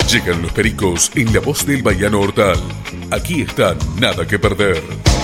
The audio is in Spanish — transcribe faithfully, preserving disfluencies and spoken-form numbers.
Llegan los pericos en la voz del baiano Hortal. Aquí está Nada que Perder.